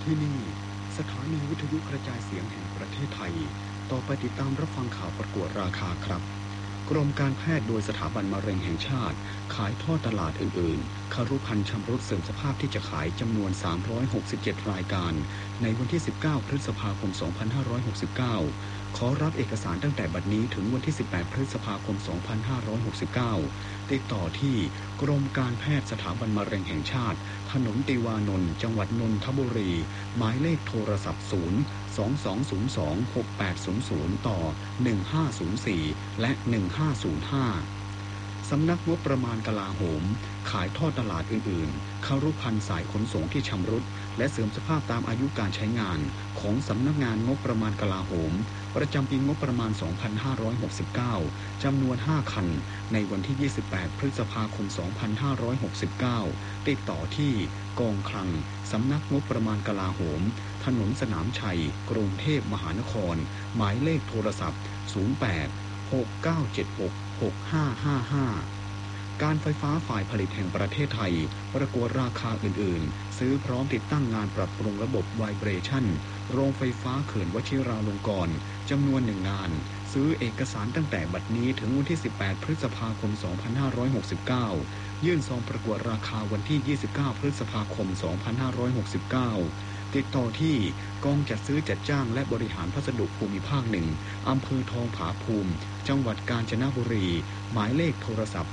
ที่นี่สถานีวิทยุกระจายเสียงแห่งประเทศไทยต่อไปติดตามรับฟังข่าวประกวดราคาครับกรมการแพทย์โดยสถาบันมะเร็งแห่งชาติขายทอดตลาดอื่นๆครุภัณฑ์ชำรุดเสื่อมสภาพที่จะขายจำนวน367รายการในวันที่19พฤษภาคม2569ขอรับเอกสารตั้งแต่บัดนี้ถึงวันที่18พฤษภาคม2569ติดต่อที่กรมการแพทย์สถาบันมะเร็งแห่งชาติถนนติวานนท์จังหวัดนนทบุรีหมายเลขโทรศัพท์022026800ต่อ1504และ1505สำนักงบประมาณกลาโหมขายทอดตลาดอื่นๆครุภัณฑ์สายขนส่งที่ชำรุดและเสื่อมสภาพตามอายุการใช้งานของสำนักงานงบประมาณกลาโหมประจำปีงบประมาณ2569จำนวน5คันในวันที่28พฤษภาคม2569ติดต่อที่กองคลังสำนักงบประมาณกลาโหมถนนสนามชัยกรุงเทพมหานครหมายเลขโทรศัพท์0869766555การไฟฟ้าฝ่ายผลิตแห่งประเทศไทยประกวดราคาอื่นๆซื้อพร้อมติดตั้งงานปรับปรุงระบบไวเบรชั่นโรงไฟฟ้าเขื่อนวชิราลงกรณ์จำนวน1งานซื้อเอกสารตั้งแต่บัดนี้ถึงวันที่18พฤษภาคม2569ยื่นซองประกวดราคาวันที่29พฤษภาคม2569ติดต่อที่กองจัดซื้อจัดจ้างและบริหารพัสดุภูมิภาค1อำเภอทองผาภูมิจังหวัดกาญจนบุรีหมายเลขโทรศัพท์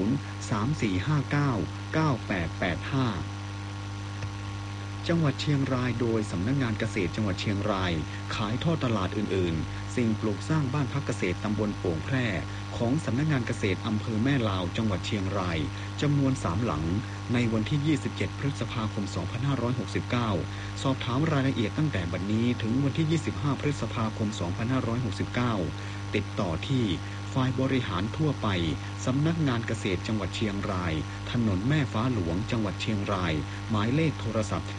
034599885จังหวัดเชียงรายโดยสำนักงานเกษตรจังหวัดเชียงรายขายทอดตลาดอื่นๆสิ่งปลูกสร้างบ้านพักเกษตรตำบลโป่งแพร่ของสำนักงานเกษตรอำเภอแม่ลาวจังหวัดเชียงรายจำนวน3หลังในวันที่27พฤษภาคม2569สอบถามรายละเอียดตั้งแต่บัดนี้ถึงวันที่25พฤษภาคม2569ติดต่อที่ฝ่ายบริหารทั่วไปสำนักงานเกษตรจังหวัดเชียงรายถนนแม่ฟ้าหลวงจังหวัดเชียงรายหมายเลขโทรศัพท์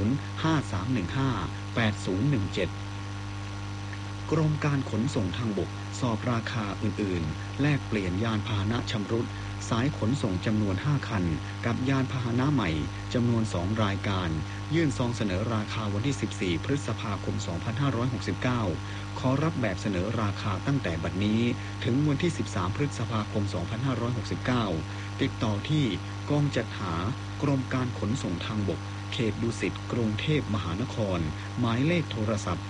053158017กรมการขนส่งทางบกสอบราคาอื่นๆแลกเปลี่ยนยานพาหนะชำรุดสายขนส่งจำนวน5คันกับยานพาหนะใหม่จำนวน2รายการยื่นซองเสนอราคาวันที่14พฤษภาคม2569ขอรับแบบเสนอราคาตั้งแต่บัดนี้ถึงวันที่13พฤษภาคม2569ติดต่อที่กองจัดหากรมการขนส่งทางบกเขตดุสิตกรุงเทพมหานครหมายเลขโทรศัพท์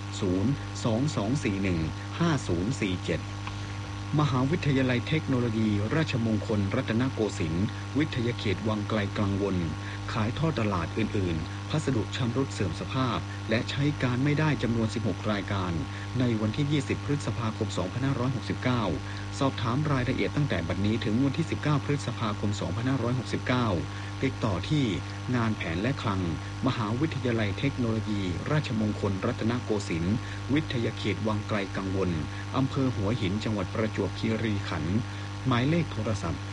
022415047มหาวิทยาลัยเทคโนโลยีราชมงคลรัตนโกสินทร์วิทยาเขตวังไกลกังวลขายทอดตลาดอื่นๆพัสดุชำรุดเสื่อมสภาพและใช้การไม่ได้จำนวน16รายการในวันที่20พฤษภาคม2569สอบถามรายละเอียดตั้งแต่บัดนี้ถึงวันที่19พฤษภาคม2569ติดต่อที่งานแผนและคลังมหาวิทยาลัยเทคโนโลยีราชมงคลรัตนโกสินทร์วิทยาเขตวังไกลกังวลอำเภอหัวหินจังหวัดประจวบคีรีขันธ์หมายเลขโทรศัพท์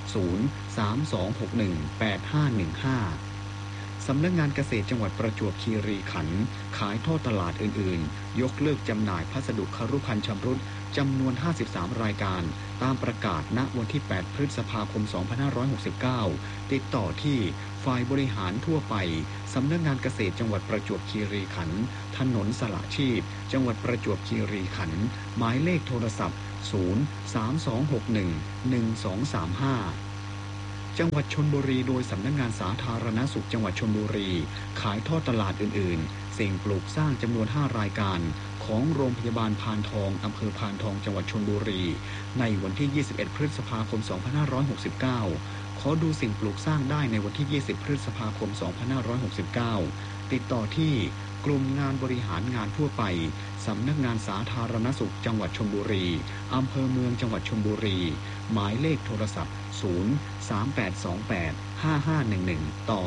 032618515สำนักงานเกษตรจังหวัดประจวบคีรีขันธ์ขายทอดตลาดอื่นๆยกเลิกจำหน่ายพัสดุครุภัณฑ์ชำรุดจำนวน53รายการตามประกาศณวันที่8พฤษภาคม2569ติดต่อที่ฝ่ายบริหารทั่วไปสำนักงานเกษตรจังหวัดประจวบคีรีขันธ์ถนนสละชีพจังหวัดประจวบคีรีขันธ์หมายเลขโทรศัพท์032611235จังหวัดชลบุรีโดยสำนักงานสาธารณสุขจังหวัดชลบุรีขายทอดตลาดอื่นๆสิ่งปลูกสร้างจำนวน5รายการของโรงพยาบาลพานทองอำเภอพานทองจังหวัดชลบุรีในวันที่21พฤษภาคม2569ขอดูสิ่งปลูกสร้างได้ในวันที่20พฤษภาคม2569ติดต่อที่กลุ่มงานบริหารงานทั่วไปสำนักงานสาธารณสุขจังหวัดชลบุรีอำเภอเมืองจังหวัดชลบุรีหมายเลขโทรศัพท์038285511ต่อ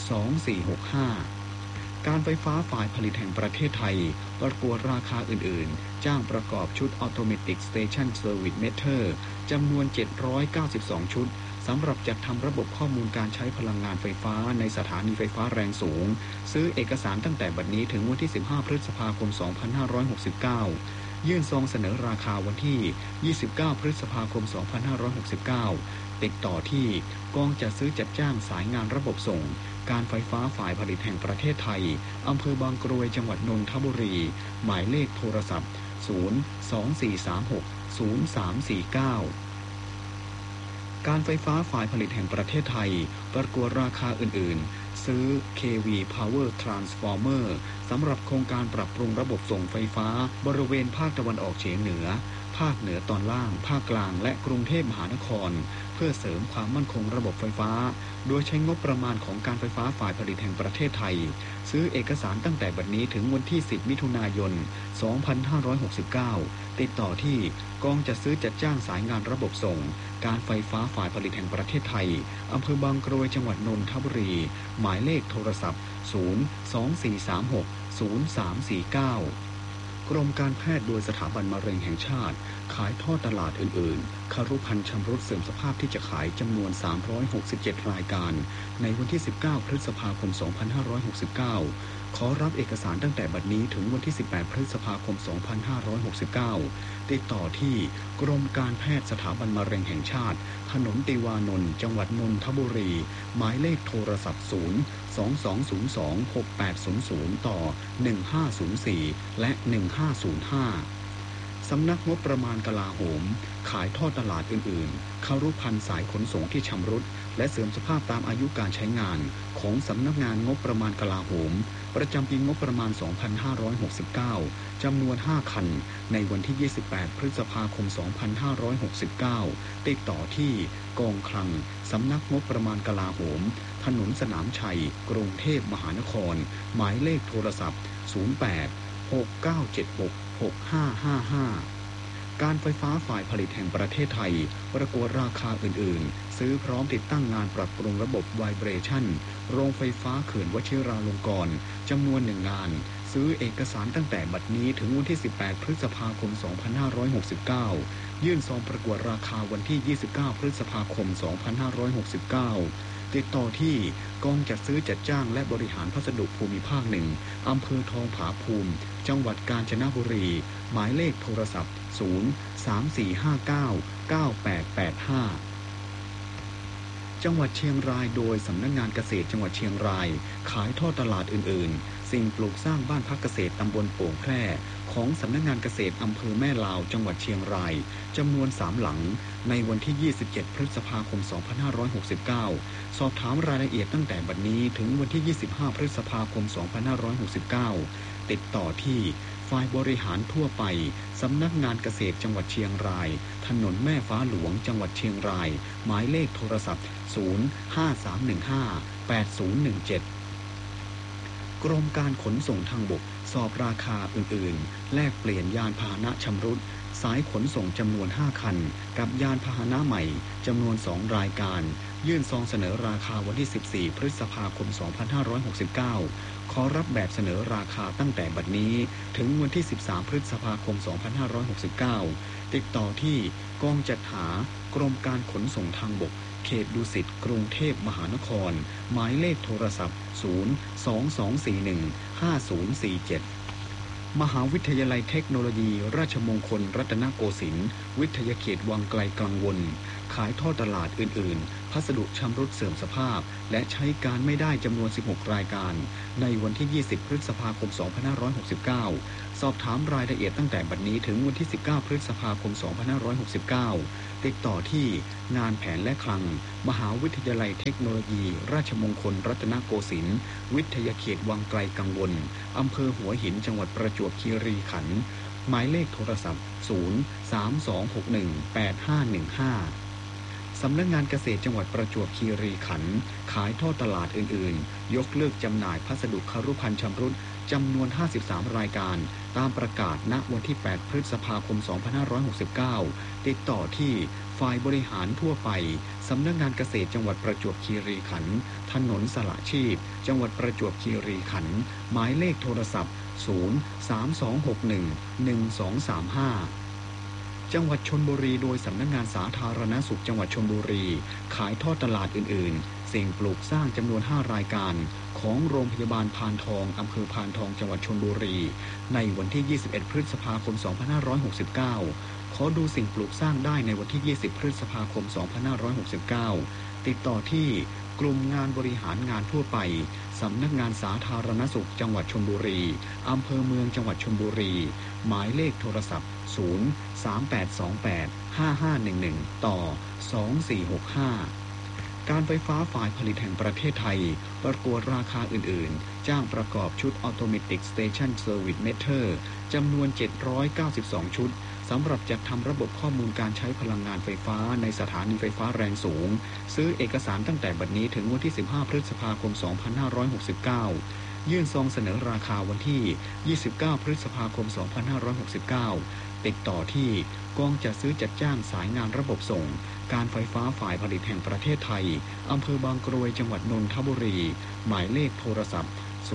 2465การไฟฟ้าฝ่ายผลิตแห่งประเทศไทยประกวดราคาอื่นๆจ้างประกอบชุด Automatic Station Service Meter จำนวน792ชุดสำหรับจัดทำระบบข้อมูลการใช้พลังงานไฟฟ้าในสถานีไฟฟ้าแรงสูงซื้อเอกสารตั้งแต่บัดนี้ถึงวันที่15พฤษภาคม2569ยื่นซองเสนอราคาวันที่29พฤษภาคม2569ติดต่อที่กองจัดซื้อจัดจ้างสายงานระบบส่งการไฟฟ้าฝ่ายผลิตแห่งประเทศไทยอำเภอบางกรวยจังหวัดนนทบุรีหมายเลขโทรศัพท์024360349การไฟฟ้าฝ่ายผลิตแห่งประเทศไทยประกวดราคาอื่นๆซื้อ KV Power Transformer สำหรับโครงการปรับปรุงระบบส่งไฟฟ้าบริเวณภาคตะวันออกเฉียงเหนือภาคเหนือตอนล่างภาคกลางและกรุงเทพมหานครเพื่อเสริมความมั่นคงระบบไฟฟ้าโดยใช้งบประมาณของการไฟฟ้าฝ่ายผลิตแห่งประเทศไทยซื้อเอกสารตั้งแต่บัดนี้ถึงวันที่10มิถุนายน2569ติดต่อที่กองจัดซื้อจัดจ้างสายงานระบบส่งการไฟฟ้าฝ่ายผลิตแห่งประเทศไทยอำเภอบางกรวยจังหวัดนนทบุรีหมายเลขโทรศัพท์024360349กรมการแพทย์โดยสถาบันมะเร็งแห่งชาติขายทอดตลาดอื่นๆครุภัณฑ์ชำรุดเสื่อมสภาพที่จะขายจำนวน367รายการในวันที่19พฤษภาคม2569ขอรับเอกสารตั้งแต่บัดนี้ถึงวันที่18พฤษภาคม2569ติดต่อที่กรมการแพทย์สถาบันมะเร็งแห่งชาติถนนติวานนท์จังหวัดนนทบุรีหมายเลขโทรศัพท์022026800ต่อ1504และ1505สำนักงบประมาณกลาโหมขายทอดตลาดอื่นๆครุภัณฑ์สายขนส่งที่ชำรุดและเสื่อมสภาพตามอายุการใช้งานของสำนักงานงบประมาณกลาโหมประจำปีงบประมาณ2569จำนวน5คันในวันที่28พฤษภาคม2569ติดต่อที่กองคลังสำนักงบประมาณกลาโหมถนนสนามชัยกรุงเทพมหานครหมายเลขโทรศัพท์0869766555การไฟฟ้าฝ่ายผลิตแห่งประเทศไทยประกวดราคาอื่นๆซื้อพร้อมติดตั้งงานปรับปรุงระบบไวเบรชั่นโรงไฟฟ้าเขื่อนวชิราลงกรณ์จำนวน1งานซื้อเอกสารตั้งแต่บัดนี้ถึงวันที่18พฤษภาคม2569ยื่นซองประกวดราคาวันที่29พฤษภาคม2569ติดต่อที่กองจัดซื้อจัดจ้างและบริหารพัสดุภูมิภาค1อำเภอทองผาภูมิจังหวัดกาญจนบุรีหมายเลขโทรศัพท์034599885จังหวัดเชียงรายโดยสำนักงานเกษตรจังหวัดเชียงรายขายทอดตลาดอื่นๆสิ่งปลูกสร้างบ้านพักเกษตรตำบลโป่งแพร่ของสำนักงานเกษตรอำเภอแม่ลาวจังหวัดเชียงรายจำนวน3หลังในวันที่27พฤษภาคม2569สอบถามรายละเอียดตั้งแต่บัดนี้ถึงวันที่25พฤษภาคม2569ติดต่อที่ฝ่ายบริหารทั่วไปสำนักงานเกษตรจังหวัดเชียงรายถนนแม่ฟ้าหลวงจังหวัดเชียงรายหมายเลขโทรศัพท์053158017กรมการขนส่งทางบกสอบราคาอื่นๆแลกเปลี่ยนยานพาหนะชำรุดสายขนส่งจำนวน5คันกับยานพาหนะใหม่จำนวน2รายการยื่นซองเสนอราคาวันที่14พฤษภาคม2569ขอรับแบบเสนอราคาตั้งแต่บัดนี้ถึงวันที่13พฤษภาคม2569ติดต่อที่กองจัดหากรมการขนส่งทางบกเขตดุสิตกรุงเทพมหานครหมายเลขโทรศัพท์022415047มหาวิทยาลัยเทคโนโลยีราชมงคลรัตนโกสินทร์วิทยาเขตวังไกลกังวลขายทอดตลาดอื่นๆพัสดุชำรุดเสื่อมสภาพและใช้การไม่ได้จำนวน16รายการในวันที่20พฤษภาคม2569สอบถามรายละเอียดตั้งแต่บัดนี้ถึงวันที่19พฤษภาคม2569ติดต่อที่งานแผนและคลังมหาวิทยาลัยเทคโนโลยีราชมงคลรัตนโกสินทร์วิทยาเขตวังไกลกังวลอำเภอหัวหินจังหวัดประจวบคีรีขันธ์หมายเลขโทรศัพท์032618515สำนักงานเกษตรจังหวัดประจวบคีรีขันธ์ขายทอดตลาดอื่นๆยกเลิกจำหน่ายพัสดุครุภัณฑ์ชำรุดจำนวน53รายการตามประกาศณวันที่8พฤษภาคม2569ติดต่อที่ฝ่ายบริหารทั่วไปสำนักงานเกษตรจังหวัดประจวบคีรีขันธ์ถนนสละชีพจังหวัดประจวบคีรีขันธ์หมายเลขโทรศัพท์032611235จังหวัดชลบุรีโดยสำนักงานสาธารณสุขจังหวัดชลบุรีขายทอดตลาดอื่นๆสิ่งปลูกสร้างจำนวน5รายการของโรงพยาบาลพานทองอำเภอพานทองจังหวัดชลบุรีในวันที่21พฤษภาคม2569ขอดูสิ่งปลูกสร้างได้ในวันที่20พฤษภาคม2569ติดต่อที่กลุ่มงานบริหารงานทั่วไปสำนักงานสาธารณสุขจังหวัดชลบุรีอำเภอเมืองจังหวัดชลบุรีหมายเลขโทรศัพท์038285511ต่อ2465การไฟฟ้าฝ่ายผลิตแห่งประเทศไทยประกวดราคาอื่นๆจ้างประกอบชุด Automatic Station Service Meter จำนวน792ชุดสำหรับจัดทำระบบข้อมูลการใช้พลังงานไฟฟ้าในสถานีไฟฟ้าแรงสูงซื้อเอกสารตั้งแต่บัดนี้ถึงวันที่15พฤษภาคม2569ยื่นซองเสนอราคาวันที่29พฤษภาคม2569ติดต่อที่กองจัดซื้อจัดจ้างสายงานระบบส่งการไฟฟ้าฝ่ายผลิตแห่งประเทศไทยอำเภอบางกรวยจังหวัดนนทบุรีหมายเลขโทรศัพท์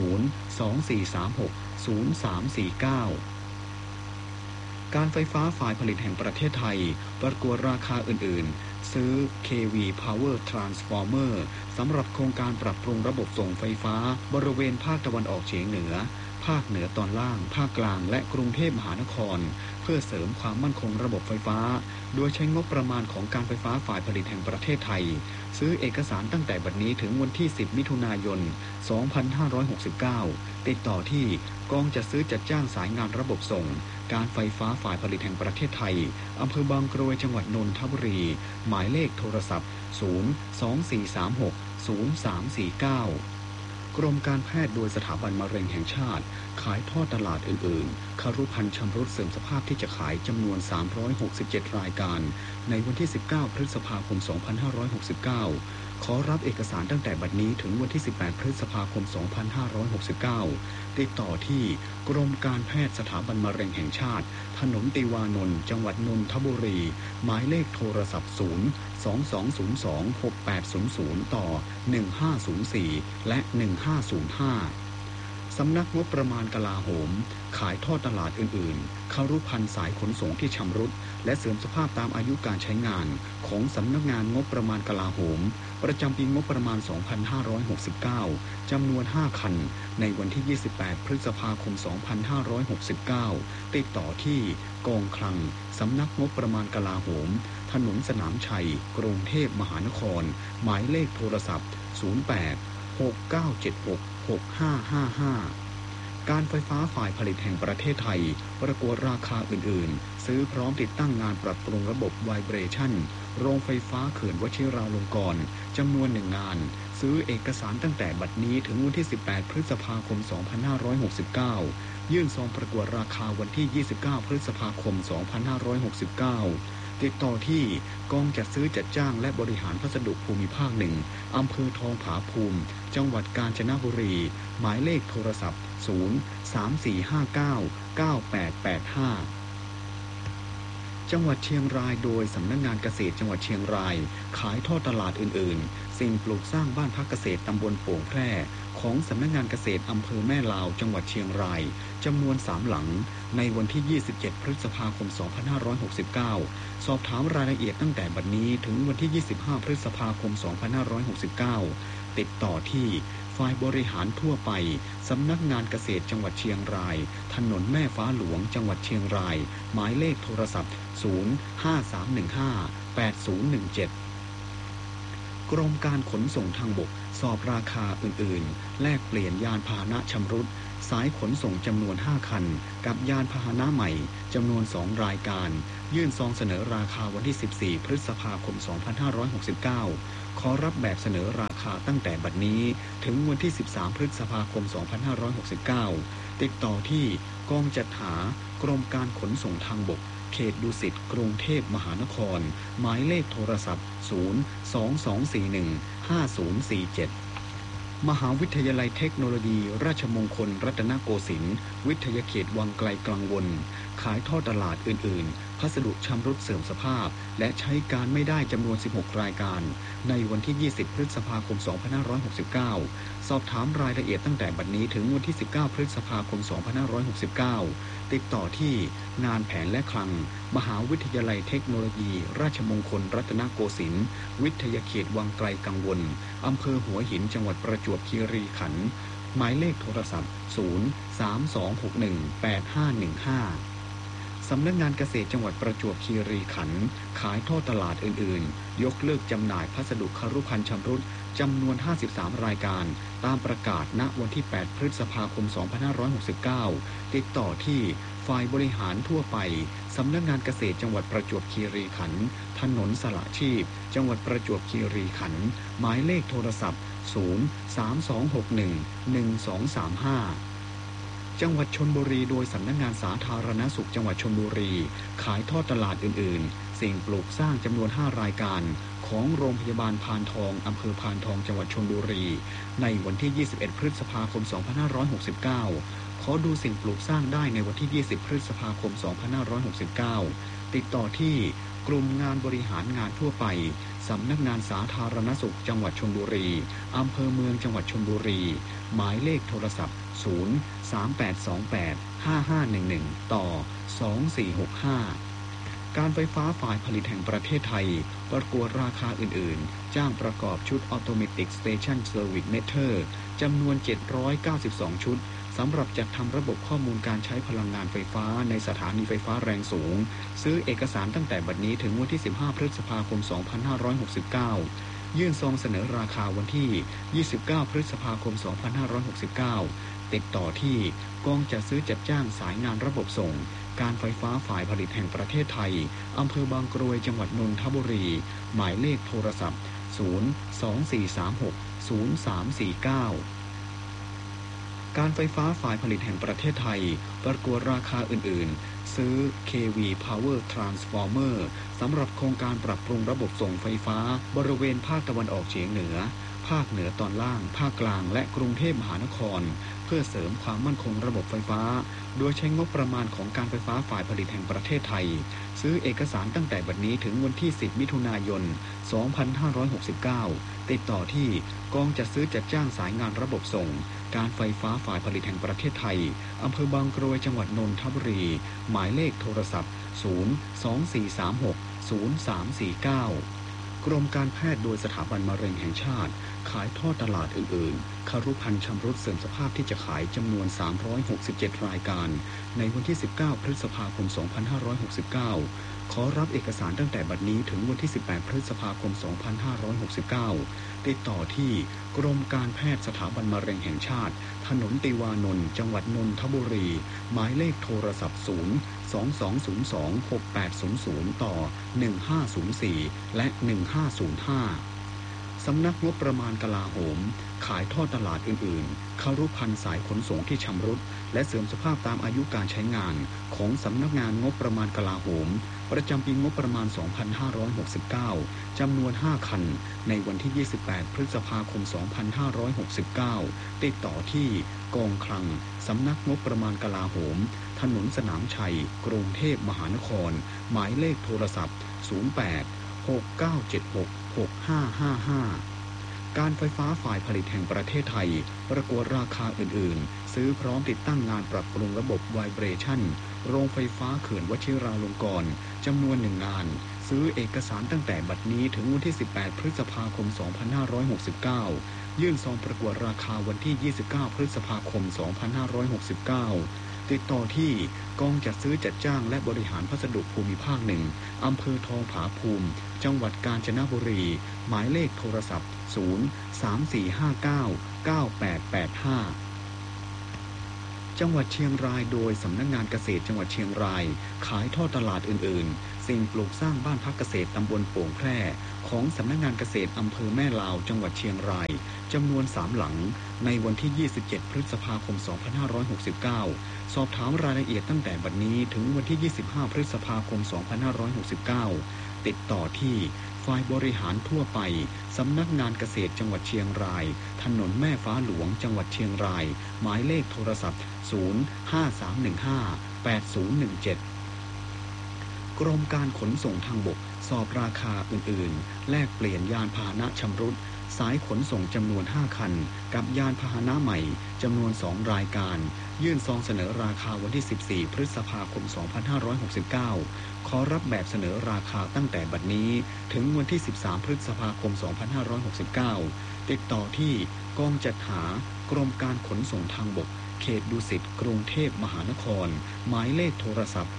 024360349การไฟฟ้าฝ่ายผลิตแห่งประเทศไทยประกวดราคาอื่นๆซื้อ KV Power Transformer สำหรับโครงการปรับปรุงระบบส่งไฟฟ้าบริเวณภาคตะวันออกเฉียงเหนือภาคเหนือตอนล่างภาคกลางและกรุงเทพมหานครเพื่อเสริมความมั่นคงระบบไฟฟ้าโดยใช้งบประมาณของการไฟฟ้าฝ่ายผลิตแห่งประเทศไทยซื้อเอกสารตั้งแต่บัดนี้ถึงวันที่10มิถุนายน2569ติดต่อที่กองจัดซื้อจัดจ้างสายงานระบบส่งการไฟฟ้าฝ่ายผลิตแห่งประเทศไทยอำเภอบางกรวยจังหวัดนนทบุรีหมายเลขโทรศัพท์024360349กรมการแพทย์โดยสถาบันมะเร็งแห่งชาติขายทอดตลาดอื่นๆครุภัณฑ์ชำรุดเสื่อมสภาพที่จะขายจำนวน367รายการในวันที่19พฤษภาคม2569ขอรับเอกสารตั้งแต่บัดนี้ถึงวันที่18พฤษภาคม2569ติดต่อที่กรมการแพทย์สถาบันมะเร็งแห่งชาติถนนติวานนท์จังหวัดนนทบุรีหมายเลขโทรศัพท์022026800ต่อ1504และ1505สำนักงบประมาณกลาโหมขายทอดตลาดอื่นๆครุภัณฑ์สายขนส่งที่ชำรุดและเสื่อมสภาพตามอายุการใช้งานของสำนักงานงบประมาณกลาโหมประจำปีงบประมาณ2569จำนวน5คันในวันที่28พฤษภาคม2569ติดต่อที่กองคลังสำนักงบประมาณกลาโหมถนนสนามชัยกรุงเทพมหานครหมายเลขโทรศัพท์0869766555การไฟฟ้าฝ่ายผลิตแห่งประเทศไทยประกวดราคาอื่นๆซื้อพร้อมติดตั้งงานปรับปรุงระบบไวเบรชั่นโรงไฟฟ้าเขื่อนวชิราลงกรณ์จำนวน1งานซื้อเอกสารตั้งแต่บัดนี้ถึงวันที่18พฤษภาคม2569ยื่นซองประกวดราคาวันที่29พฤษภาคม2569ติดต่อที่กองจัดซื้อจัดจ้างและบริหารพัสดุภูมิภาค1อำเภอทองผาภูมิจังหวัดกาญจนบุรีหมายเลขโทรศัพท์034599885จังหวัดเชียงรายโดยสำนักงานเกษตรจังหวัดเชียงรายขายทอดตลาดอื่นๆสิ่งปลูกสร้างบ้านพักเกษตรตำบลโป่งแพร่ของสำนักงานเกษตรอำเภอแม่ลาวจังหวัดเชียงรายจำนวน3หลังในวันที่27พฤษภาคม2569สอบถามรายละเอียดตั้งแต่บัดนี้ถึงวันที่25พฤษภาคม2569ติดต่อที่ฝ่ายบริหารทั่วไปสำนักงานเกษตรจังหวัดเชียงรายถนนแม่ฟ้าหลวงจังหวัดเชียงรายหมายเลขโทรศัพท์053158017กรมการขนส่งทางบกสอบราคาอื่นๆแลกเปลี่ยนยานพาหนะชำรุดสายขนส่งจำนวน5คันกับยานพาหนะใหม่จำนวน2รายการยื่นซองเสนอราคาวันที่14พฤษภาคม2569ขอรับแบบเสนอราคาตั้งแต่บัดนี้ถึงวันที่13พฤษภาคม2569ติดต่อที่กองจัดหากรมการขนส่งทางบกเขตดุสิตกรุงเทพมหานครหมายเลขโทรศัพท์022415047มหาวิทยาลัยเทคโนโลยีราชมงคลรัตนโกสินทร์วิทยาเขตวังไกลกังวลขายทอดตลาดอื่นๆพัสดุชำรุดเสื่อมสภาพและใช้การไม่ได้จำนวน16รายการในวันที่20พฤษภาคม2569สอบถามรายละเอียดตั้งแต่บัดนี้ถึงวันที่19พฤษภาคม2569ติดต่อที่งานแผนและคลังมหาวิทยาลัยเทคโนโลยีราชมงคลรัตนโกสินทร์วิทยาเขตวังไกลกังวลอำเภอหัวหินจังหวัดประจวบคีรีขันธ์หมายเลขโทรศัพท์032618515 สำนักงานเกษตรจังหวัดประจวบคีรีขันธ์ขายท่อตลาดอื่นๆยกเลิกจำหน่ายพัสดุครุภัณฑ์ชำรุดจำนวน53รายการตามประกาศณวันที่8พฤษภาคม2569ติดต่อที่ฝ่ายบริหารทั่วไปสำนักงานเกษตรจังหวัดประจวบคีรีขันธ์ถนนสละชีพจังหวัดประจวบคีรีขันธ์หมายเลขโทรศัพท์032611235จังหวัดชลบุรีโดยสำนักงานสาธารณสุขจังหวัดชลบุรีขายทอดตลาดอื่นๆสิ่งปลูกสร้างจำนวน5รายการของโรงพยาบาลพานทองอำเภอพานทองจังหวัดชลบุรีในวันที่21พฤษภาคม2569ขอดูสิ่งปลูกสร้างได้ในวันที่20พฤษภาคม2569ติดต่อที่กลุ่มงานบริหารงานทั่วไปสำนักงานสาธารณสุขจังหวัดชลบุรีอำเภอเมืองจังหวัดชลบุรีหมายเลขโทรศัพท์038285511ต่อ2465การไฟฟ้าฝ่ายผลิตแห่งประเทศไทยประกวดราคาอื่นๆจ้างประกอบชุด Automatic Station Service Meter จำนวน792ชุดสำหรับจัดทำระบบข้อมูลการใช้พลังงานไฟฟ้าในสถานีไฟฟ้าแรงสูงซื้อเอกสารตั้งแต่บัดนี้ถึงวันที่15พฤษภาคม2569ยื่นซองเสนอราคาวันที่29พฤษภาคม2569ติดต่อที่กองจัดซื้อจัดจ้างสายงานระบบส่งการไฟฟ้าฝ่ายผลิตแห่งประเทศไทยอำเภอบางกรวยจังหวัดนนทบุรีหมายเลขโทรศัพท์024360349การไฟฟ้าฝ่ายผลิตแห่งประเทศไทยประกวดราคาอื่นๆซื้อ KV Power Transformer สำหรับโครงการปรับปรุงระบบส่งไฟฟ้าบริเวณภาคตะวันออกเฉียงเหนือภาคเหนือตอนล่างภาคกลางและกรุงเทพมหานครเพื่อเสริมความมั่นคงระบบไฟฟ้าโดยใช้งบประมาณของการไฟฟ้าฝ่ายผลิตแห่งประเทศไทยซื้อเอกสารตั้งแต่บัดนี้ถึงวันที่10มิถุนายน2569ติดต่อที่กองจัดซื้อจัดจ้างสายงานระบบส่งการไฟฟ้าฝ่ายผลิตแห่งประเทศไทยอำเภอบางกรวยจังหวัดนนทบุรีหมายเลขโทรศัพท์024360349กรมการแพทย์โดยสถาบันมะเร็งแห่งชาติขายทอดตลาดอื่นๆครุภัณฑ์ชำรุดเสื่อมสภาพที่จะขายจำนวน367รายการในวันที่19พฤษภาคม2569ขอรับเอกสารตั้งแต่บัดนี้ถึงวันที่18พฤษภาคม2569ติดต่อที่กรมการแพทย์สถาบันมะเร็งแห่งชาติถนนติวานนท์จังหวัดนนทบุรีหมายเลขโทรศัพท์022026800ต่อ1504และ1505สำนักงบประมาณกลาโหมขายทอดตลาดอื่นๆครุภัณฑ์สายขนส่งที่ชำรุดและเสื่อมสภาพตามอายุการใช้งานของสำนักงานงบประมาณกลาโหมประจำปีงบประมาณ2569จำนวน5คันในวันที่28พฤษภาคม2569ติดต่อที่กองคลังสำนักงบประมาณกลาโหมถนนสนามชัยกรุงเทพมหานครหมายเลขโทรศัพท์0869766555การไฟฟ้าฝ่ายผลิตแห่งประเทศไทยประกวดราคาอื่นๆซื้อพร้อมติดตั้งงานปรับปรุงระบบไวเบรชั่นโรงไฟฟ้าเขื่อนวชิราลงกรณ์จำนวน1งานซื้อเอกสารตั้งแต่บัดนี้ถึงวันที่18พฤษภาคม2569ยื่นซองประกวดราคาวันที่29พฤษภาคม2569ติดต่อที่กองจัดซื้อจัดจ้างและบริหารพัสดุภูมิภาค1อำเภอทองผาภูมิจังหวัดกาญจนบุรีหมายเลขโทรศัพท์034599885จังหวัดเชียงรายโดยสำนักงานเกษตรจังหวัดเชียงรายขายทอดตลาดอื่นๆสิ่งปลูกสร้างบ้านพักเกษตรตำบลโป่งแพร่ของสำนักงานเกษตรอำเภอแม่ลาวจังหวัดเชียงรายจำนวน3หลังในวันที่27พฤษภาคม2569สอบถามรายละเอียดตั้งแต่บัดนี้ถึงวันที่25พฤษภาคม2569ติดต่อที่ฝ่ายบริหารทั่วไปสำนักงานเกษตรจังหวัดเชียงรายถนนแม่ฟ้าหลวงจังหวัดเชียงรายหมายเลขโทรศัพท์053158017กรมการขนส่งทางบกสอบราคาอื่นๆแลกเปลี่ยนยานพาหนะชำรุดสายขนส่งจำนวน5คันกับยานพาหนะใหม่จำนวน2รายการยื่นซองเสนอราคาวันที่14พฤษภาคม2569ขอรับแบบเสนอราคาตั้งแต่บัดนี้ถึงวันที่13พฤษภาคม2569ติดต่อที่กองจัดหากรมการขนส่งทางบกเขตดุสิตกรุงเทพมหานครหมายเลขโทรศัพท์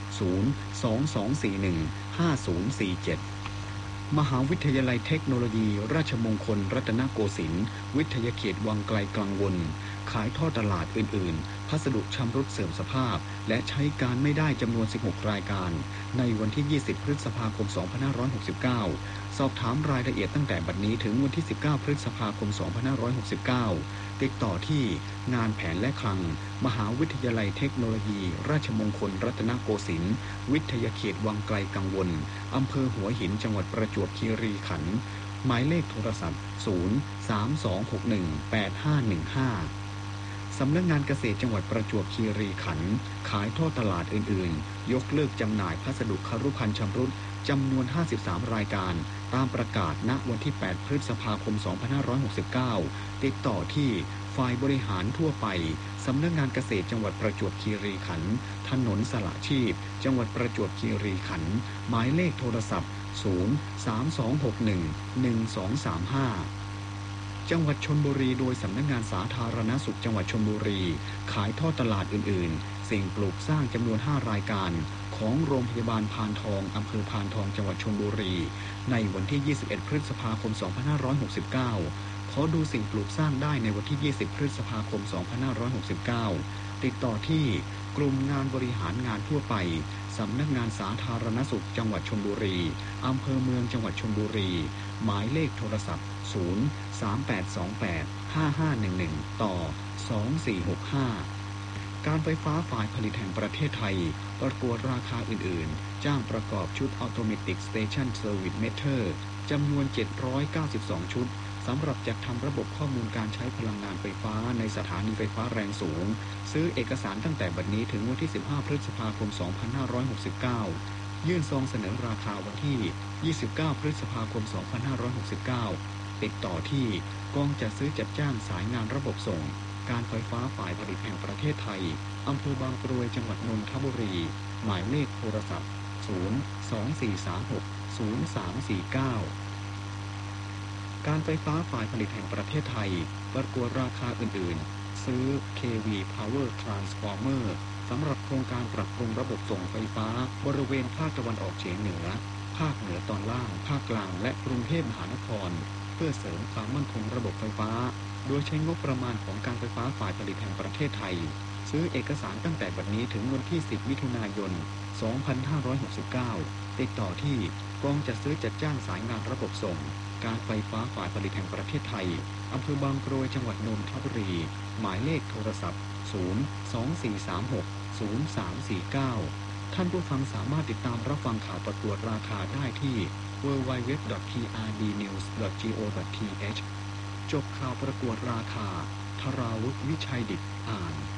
022415047มหาวิทยาลัยเทคโนโลยีราชมงคลรัตนโกสินทร์วิทยาเขตวังไกลกังวลขายท่อตลาดอื่นๆพัสดุชำรุดเสื่อมสภาพและใช้การไม่ได้จำนวน16รายการในวันที่20พฤษภาคม2569สอบถามรายละเอียดตั้งแต่บัดนี้ถึงวันที่19พฤษภาคม2569ติดต่อที่งานแผนและคลังมหาวิทยาลัยเทคโนโลยีราชมงคลรัตนโกสินทร์วิทยาเขตวังไกลกังวลอำเภอหัวหินจังหวัดประจวบคีรีขันธ์หมายเลขโทรศัพท์032618515สำนักงานเกษตรจังหวัดประจวบคีรีขันธ์ขายท่อตลาดอื่นๆยกเลิกจำหน่ายพัสดุครุภัณฑ์ชำรุดจำนวน53รายการตามประกาศณวันที่8พฤษภาคม2569ติดต่อที่ฝ่ายบริหารทั่วไปสำนักงานเกษตรจังหวัดประจวบคีรีขันธ์ถนนสละชีพจังหวัดประจวบคีรีขันธ์หมายเลขโทรศัพท์032611235จังหวัดชลบุรีโดยสำนักงานสาธารณสุขจังหวัดชลบุรีขายท่อตลาดอื่นๆสิ่งปลูกสร้างจำนวน5รายการของโรงพยาบาลพานทองอำเภอพานทองจังหวัดชลบุรีในวันที่21พฤษภาคม2569ขอดูสิ่งปลูกสร้างได้ในวันที่20พฤษภาคม2569ติดต่อที่กลุ่มงานบริหารงานทั่วไปสำนักงานสาธารณสุขจังหวัดชลบุรีอำเภอเมืองจังหวัดชลบุรีหมายเลขโทรศัพท์038285511ต่อ2465การไฟฟ้าฝ่ายผลิตแห่งประเทศไทยประกวดราคาอื่นๆจ้างประกอบชุด Automatic Station Service Meter จำนวน792ชุดสำหรับจัดทำระบบข้อมูลการใช้พลังงานไฟฟ้าในสถานีไฟฟ้าแรงสูงซื้อเอกสารตั้งแต่บัดนี้ถึงวันที่15พฤษภาคม2569ยื่นซองเสนอราคาวันที่29พฤษภาคม2569ติดต่อที่กองจัดซื้อจัดจ้างสายงานระบบส่งการไฟฟ้าฝ่ายผลิตแห่งประเทศไทยอำเภอบางกรวยจังหวัดนนทบุรีหมายเลขโทรศัพท์024360349การไฟฟ้าฝ่ายผลิตแห่งประเทศไทยประกวดราคาอื่นๆซื้อ KV Power Transformer สำหรับโครงการปรับปรุงระบบส่งไฟฟ้าบริเวณภาคตะวันออกเฉียงเหนือภาคเหนือตอนล่างภาคกลางและกรุงเทพมหานครเพื่อเสริมความมั่นคงระบบไฟฟ้าโดยใช้งบประมาณของการไฟฟ้าฝ่ายผลิตแห่งประเทศไทยซื้อเอกสารตั้งแต่บัดนี้ถึงวันที่10มิถุนายน2569ติดต่อที่กองจัดซื้อจัดจ้างสายงานระบบส่งการไฟฟ้าฝ่ายผลิตแห่งประเทศไทยอำเภอบางกรวยจังหวัดนนทบุรีหมายเลขโทรศัพท์024360349ท่านผู้ฟังสามารถติดตามรับฟังข่าวประกวดราคาได้ที่ www.trdnews.go.th จบข่าวประกวดราคาธราวุฒิวิชัยดิษฐ์อ่าน